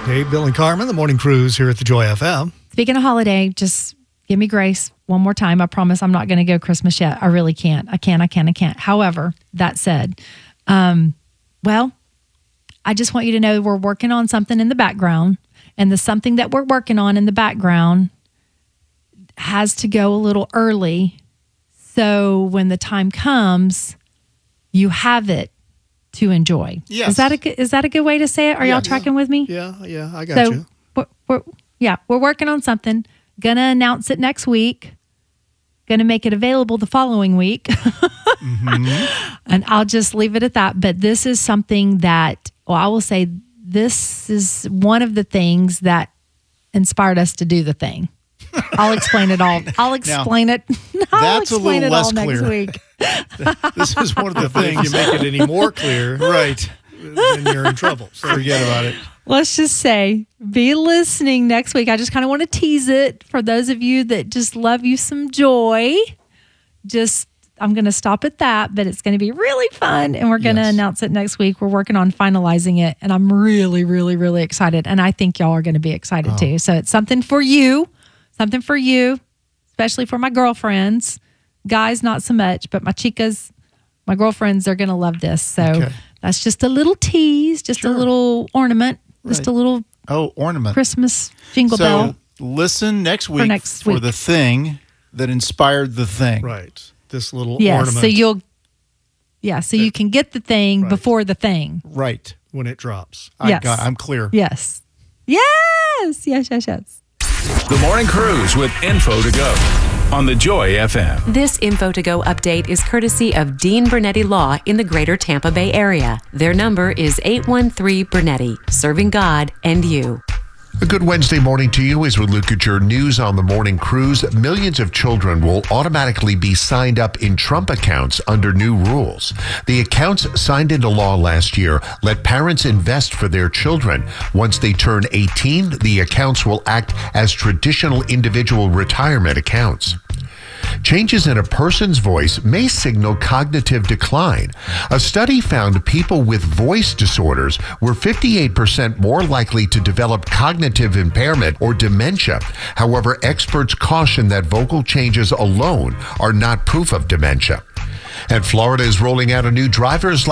Hey, Bill and Carmen, the morning cruise here at the Joy FM. Speaking of holiday, just give me grace one more time. I promise I'm not going to go Christmas yet. I really can't. I can't. However, that said, well, I just want you to know we're working on something in the background, and the something that we're working on in the background has to go a little early. So when the time comes, you have it to enjoy. Yes. Is that a good way to say it? Are y'all tracking with me? Yeah, I got you. We're working on something. Gonna announce it next week. Gonna make it available the following week. And I'll just leave it at that. But this is something that, I will say this is one of the things that inspired us to do the thing. I'll explain it all. I'll explain it. I'll explain it all next week. This is one of the things. If you make it any more clear, right, then you're in trouble. So forget about it. Let's just say, be listening next week. I just kind of want to tease it for those of you that just love you some joy. I'm going to stop at that, but it's going to be really fun, and we're going to announce it next week. We're working on finalizing it, and I'm really, really, really excited, and I think y'all are going to be excited too. So it's something for you, especially for my girlfriends. Guys, not so much, but my chicas, my girlfriends, are going to love this. So that's just a little tease, just a little ornament, just a little ornament, Christmas jingle bell. So listen next week for the thing that inspired the thing. Right. This little ornament. So you can get the thing before the thing. Right. When it drops. I'm clear. Yes. The Morning Cruise with Info to Go on the Joy FM. This Info to Go update is courtesy of Dean Bernetti Law in the greater Tampa Bay area. Their number is 813 Bernetti, serving God and you. A good Wednesday morning to you as we look at your news on the morning cruise. Millions of children will automatically be signed up in Trump accounts under new rules. The accounts signed into law last year let parents invest for their children. Once they turn 18, the accounts will act as traditional individual retirement accounts. Changes in a person's voice may signal cognitive decline. A study found people with voice disorders were 58% more likely to develop cognitive impairment or dementia. However, experts caution that vocal changes alone are not proof of dementia. And Florida is rolling out a new driver's